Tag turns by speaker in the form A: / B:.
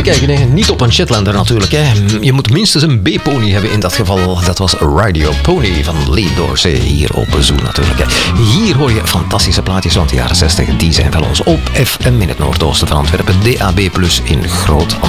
A: kijken, hè. Niet op een Shetlander natuurlijk. Hè. Je moet minstens een B-pony hebben in dat geval. Dat was Radio Pony van Lee Dorsey hier op Zoo natuurlijk. Hè. Hier hoor je fantastische plaatjes, want de jaren 60 die zijn wel ons op FM in het noordoosten van Antwerpen. DAB+ in Groot Antwerpen.